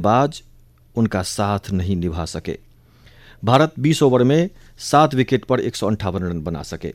गेंदबाज उनका साथ नहीं निभा सके। भारत 20 ओवर में 7 विकेट पर 158 रन बना सके।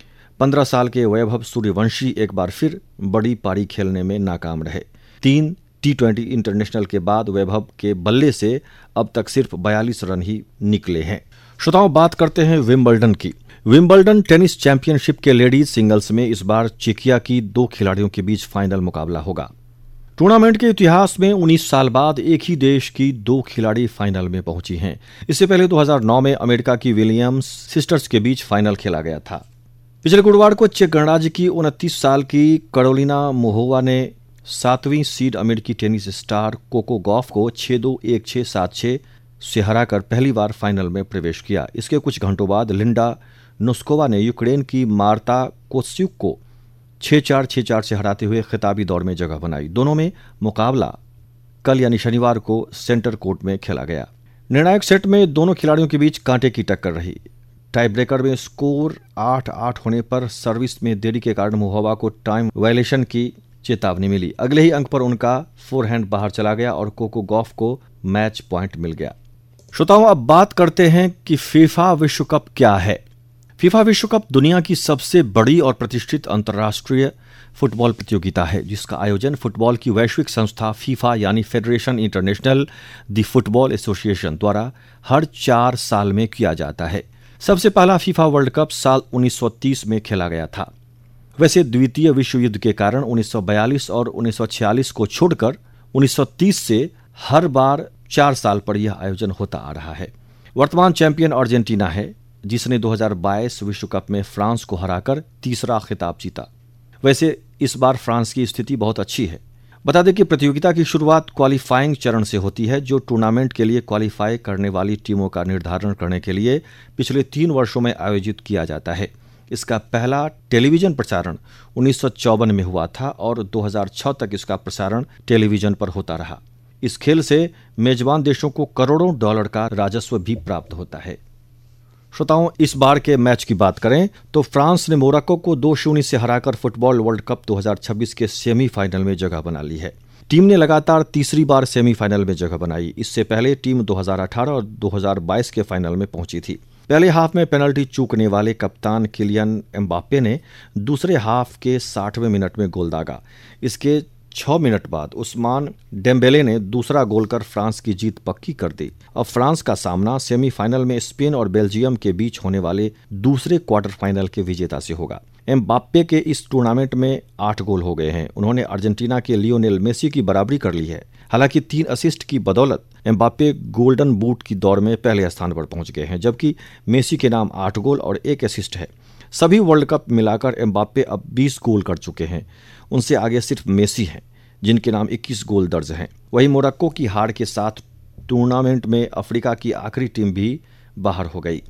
15 साल के वैभव सूर्यवंशी एक बार फिर बड़ी पारी खेलने में नाकाम रहे। 3 T20 इंटरनेशनल के बाद वैभव के बल्ले से अब तक सिर्फ 42 रन ही निकले हैं। श्रोताओं, बात करते हैं विंबलडन की। विंबलडन टेनिस चैंपियनशिप के लेडीज सिंगल्स में इस बार चेकिया की 2 खिलाड़ियों के बीच फाइनल मुकाबला होगा। टूर्नामेंट के इतिहास में 19 साल बाद एक ही देश की 2 खिलाड़ी फाइनल में पहुंची हैं। इससे पहले 2009 में अमेरिका की विलियम्स सिस्टर्स के बीच फाइनल खेला गया था। पिछले गुरुवार को चेक गणराज्य की 29 साल की कैरोलिना मुहोवा ने 7वीं सीड अमेरिकी टेनिस स्टार कोको गॉफ को 6-2, 1-6, 7-6 से हराकर पहली बार फाइनल में प्रवेश किया। इसके कुछ घंटों बाद लिंडा नोस्कोवा ने यूक्रेन की मार्ता कोस्च्युक को 6-4, 6-4 से हराते हुए खिताबी दौर में जगह बनाई। दोनों में मुकाबला कल यानी शनिवार को सेंटर कोर्ट में खेला गया। निर्णायक सेट में दोनों खिलाड़ियों के बीच कांटे की टक्कर रही। टाई ब्रेकर में स्कोर 8-8 होने पर सर्विस में देरी के कारण मुहोवा को टाइम वायलेशन की चेतावनी मिली। अगले ही अंक पर उनका फोरहैंड बाहर चला गया और कोको गॉफ को मैच पॉइंट मिल गया। श्रोताओं, अब बात करते हैं कि फीफा विश्व कप क्या है। फीफा विश्व कप दुनिया की सबसे बड़ी और प्रतिष्ठित अंतर्राष्ट्रीय फुटबॉल प्रतियोगिता है, जिसका आयोजन फुटबॉल की वैश्विक संस्था फीफा यानी federation international the football association द्वारा हर 4 साल में किया जाता है। सबसे पहला फीफा वर्ल्ड कप साल 1930 में खेला गया था। वैसे द्वितीय विश्व युद्ध के कारण 1942 और 1946 को छोड़कर 1930 से हर बार 4 साल पर यह आयोजन होता आ रहा है। वर्तमान चैंपियन अर्जेंटीना है, जिसने 2022 विश्व कप में फ्रांस को हराकर तीसरा खिताब जीता। वैसे इस बार फ्रांस की स्थिति बहुत अच्छी है। बता दें कि प्रतियोगिता की शुरुआत क्वालिफाइंग चरण से होती है, जो टूर्नामेंट के लिए क्वालिफाई करने वाली टीमों का निर्धारण करने के लिए पिछले 3 वर्षों में आयोजित किया जाता है। इसका पहला टेलीविजन प्रसारण 1954 में हुआ था और 2006 तक इसका प्रसारण टेलीविजन पर होता रहा। इस खेल से मेजबान देशों को करोड़ों डॉलर का राजस्व भी प्राप्त होता है। श्रोताओं, इस बार के मैच की बात करें तो फ्रांस ने मोरक्को को 2-0 से हराकर फुटबॉल वर्ल्ड कप 2026 के सेमीफाइनल में जगह बना ली है। टीम ने लगातार तीसरी बार सेमीफाइनल में जगह बनाई। इससे पहले टीम 2018 और 2022 के फाइनल में पहुंची थी। पहले हाफ में पेनल्टी चूकने वाले कप्तान किलियन एम्बाप्पे ने दूसरे हाफ के 60वें मिनट में गोल दागा। इसके 6 मिनट बाद उस्मान डेम्बेले ने दूसरा गोल कर फ्रांस की जीत पक्की कर दी। अब फ्रांस का सामना सेमीफाइनल में स्पेन और बेल्जियम के बीच होने वाले दूसरे क्वार्टर फाइनल के विजेता से होगा। एम्बाप्पे के इस टूर्नामेंट में 8 गोल हो गए हैं। उन्होंने अर्जेंटीना के लियोनेल मेसी की बराबरी कर ली है। हालांकि 3 असिस्ट की बदौलत एम्बाप्पे गोल्डन बूट की दौड़ में पहले स्थान पर पहुंच गए हैं, जबकि मेसी के नाम 8 गोल और 1 असिस्ट है। सभी वर्ल्ड कप मिलाकर एम्बाप्पे अब 20 गोल कर चुके हैं। उनसे आगे सिर्फ मेसी हैं, जिनके नाम 21 गोल दर्ज हैं। वहीं मोरक्को की हार के साथ टूर्नामेंट में अफ्रीका की आखिरी टीम भी बाहर हो गई।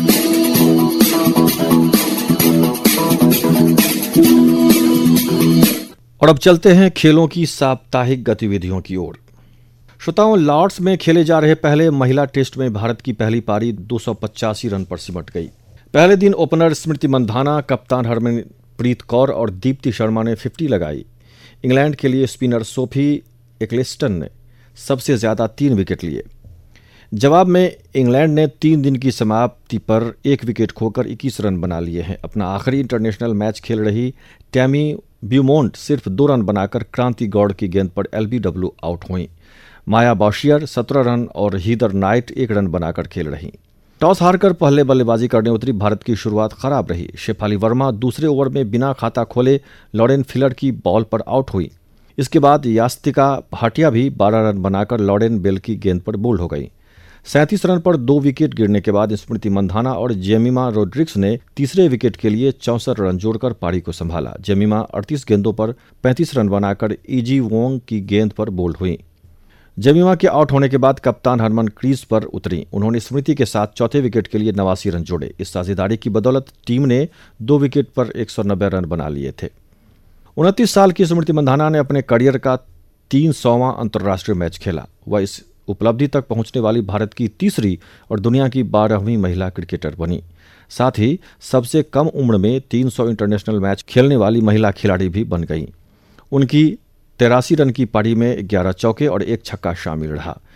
और अब चलते हैं खेलों की साप्ताहिक गतिविधियों की ओर। श्रोताओं, लॉर्ड्स में खेले जा रहे पहले महिला टेस्ट में भारत की पहली पारी 285 रन पर सिमट गई। पहले दिन ओपनर स्मृति मंधाना, कप्तान हरमनप्रीत कौर और दीप्ति शर्मा ने 50 लगाई। इंग्लैंड के लिए स्पिनर सोफी एक्लेस्टन ने सबसे ज्यादा 3 विकेट लिए। जवाब में इंग्लैंड ने 3 दिन की समाप्ति पर 1 विकेट खोकर 21 रन बना लिए हैं। अपना आखिरी इंटरनेशनल मैच खेल रही टैमी ब्यूमोंट सिर्फ 2 रन बनाकर क्रांति गौड़ की गेंद पर LBW आउट हुई। माया बॉशियर 17 रन और हीदर नाइट 1 रन बनाकर खेल रहीं। टॉस हारकर पहले बल्लेबाजी करने उतरी भारत की शुरुआत खराब रही। शेफाली वर्मा दूसरे ओवर में बिना खाता खोले लॉरेन फिलर की बॉल पर आउट हुई। इसके बाद यास्तिका भाटिया भी 12 रन बनाकर लॉरेन बेल की गेंद पर बोल्ड हो गई। 37 रन पर 2 विकेट गिरने के बाद स्मृति मंधाना और जेमिमा रोड्रिग्स ने तीसरे विकेट के लिए 64 रन जोड़कर पारी को संभाला। जेमिमा 38 गेंदों पर 35 रन बनाकर ईजी वोंग की गेंद पर बोल्ड हुई। जेमिमा के आउट होने के बाद कप्तान हरमन क्रीज पर उतरी। उन्होंने स्मृति के साथ चौथे विकेट के लिए 89 रन जोड़े। इस साझेदारी की बदौलत टीम ने 2 विकेट पर 190 रन बना लिए थे। 29 साल की स्मृति मंधाना ने अपने करियर का 300वां अंतर्राष्ट्रीय मैच खेला। वह इस उपलब्धि तक पहुंचने वाली भारत की तीसरी और दुनिया की 12वीं महिला क्रिकेटर बनी। साथ ही सबसे कम उम्र में 300 इंटरनेशनल मैच खेलने वाली महिला खिलाड़ी भी बन गईं। उनकी 83 रन की पारी में 11 चौके और 1 छक्का शामिल रहा।